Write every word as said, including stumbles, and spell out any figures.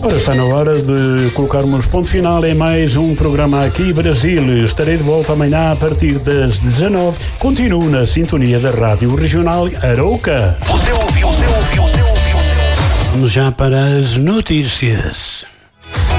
Ora, está na hora de colocarmos ponto final em mais um programa aqui Brasil. Estarei de volta amanhã a partir das dezanove. Continuo na sintonia da Rádio Regional Arouca. Você ouviu, você ouviu, você ouviu. Vamos já para as notícias.